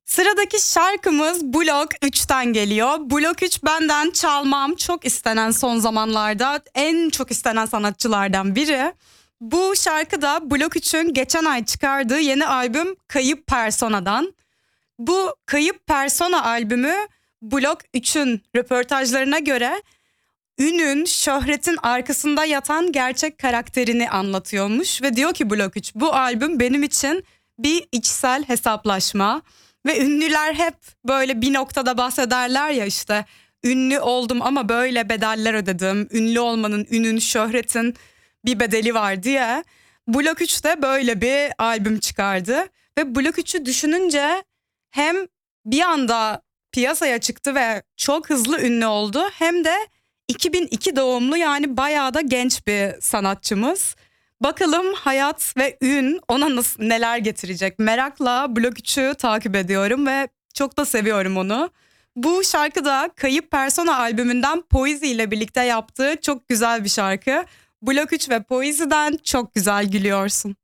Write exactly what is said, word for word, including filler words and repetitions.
Sıradaki şarkımız Blok üçten geliyor. Blok üç benden çalmam çok istenen son zamanlarda en çok istenen sanatçılardan biri. Bu şarkı da Blok üçün geçen ay çıkardığı yeni albüm Kayıp Persona'dan. Bu Kayıp Persona albümü Blok üçün röportajlarına göre ünün, şöhretin arkasında yatan gerçek karakterini anlatıyormuş ve diyor ki Blok üç, bu albüm benim için bir içsel hesaplaşma. Ve ünlüler hep böyle bir noktada bahsederler ya, işte ünlü oldum ama böyle bedeller ödedim. Ünlü olmanın, ünün, şöhretin bir bedeli var diye. Blok üç de böyle bir albüm çıkardı. Ve Blok üçü düşününce hem bir anda piyasaya çıktı ve çok hızlı ünlü oldu, hem de iki bin iki doğumlu, yani bayağı da genç bir sanatçımız. Bakalım hayat ve ün ona nasıl, neler getirecek? Merakla Blok üçü takip ediyorum ve çok da seviyorum onu. Bu şarkı da Kayıp Persona albümünden Poezy ile birlikte yaptığı çok güzel bir şarkı. Blok üç ve Poezy'den Çok Güzel Gülüyorsun.